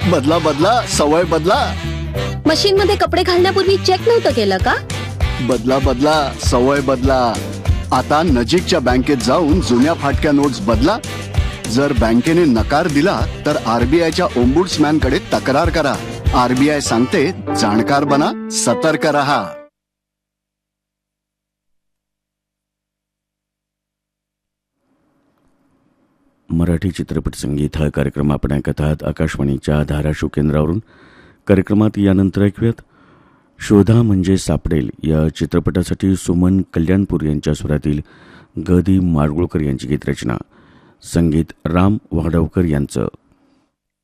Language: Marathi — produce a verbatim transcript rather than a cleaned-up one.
बदला बदला सवय बदला. मशीन मध्ये कपडे घालण्यापूर्वी चेक नव्हतं केलं का? बदला बदला सवय बदला. आता नजीकच्या बँकेत जाऊन जुन्या फाटक्या नोट्स बदला. जर बँकेने नकार दिला तर आरबीआयच्या ओम्बुड्समॅन कडे तक्रार करा. आरबीआय सांगते, जाणकार बना, सतर्क रहा. मराठी चित्रपट संगीत हा कार्यक्रम आपण ऐकत आहात आकाशवाणीच्या धाराशिव केंद्रावरून. कार्यक्रमात यानंतर ऐकूयात शोधा म्हणजे सापडेल या चित्रपटासाठी सुमन कल्याणपूर यांच्या स्वरातील ग दी माडगुळकर यांची गीतरचना, संगीत राम वाडवकर यांचं.